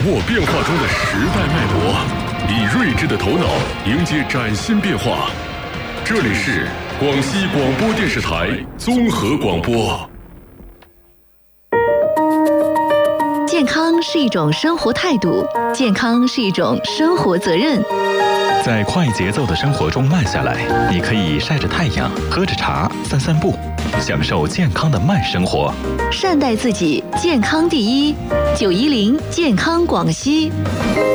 握变化中的时代脉搏，以睿智的头脑迎接崭新变化。这里是广西广播电视台综合广播。 健康是一种生活态度，健康是一种生活责任。 在快节奏的生活中慢下来，你可以晒着太阳，喝着茶，散散步，享受健康的慢生活。 善待自己，健康第一。910健康广西。